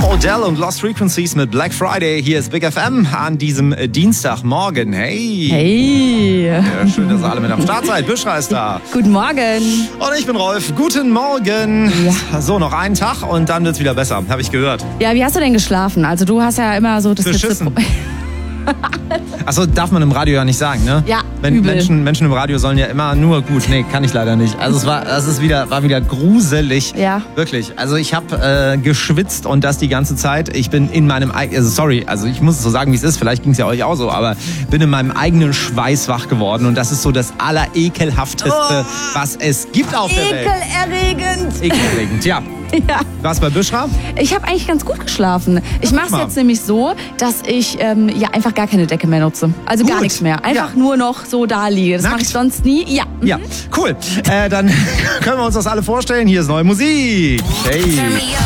Odell und Lost Frequencies mit Black Friday. Hier ist Big FM an diesem Dienstagmorgen. Hey. Hey. Ja, schön, dass ihr alle mit am Start seid. Büschra ist da. Guten Morgen. Und ich bin Rolf. Guten Morgen. Ja. So, noch einen Tag und dann wird's wieder besser. Habe ich gehört. Ja, wie hast du denn geschlafen? Also du hast ja immer so das Beschissen. Achso, darf man im Radio ja nicht sagen, ne? Ja, Menschen im Radio sollen ja immer nur gut. Nee, kann ich leider nicht. Also war wieder gruselig. Ja. Wirklich. Also ich habe geschwitzt und das die ganze Zeit. Ich bin in meinem also ich muss es so sagen, wie es ist. Vielleicht ging es ja euch auch so, aber bin in meinem eigenen Schweiß wach geworden und das ist so das Allerekelhafteste, was es gibt auf der Welt. Ekelerregend, ja. Ja. Was bei Büschra? Ich habe eigentlich ganz gut geschlafen. Ich mache es jetzt nämlich so, dass ich einfach gar keine Decke mehr nutze. Also Gut. gar nichts mehr. Einfach nur noch so da liege. Das mache ich sonst nie. Ja. Ja, cool. Dann können wir uns das alle vorstellen. Hier ist neue Musik. Hey.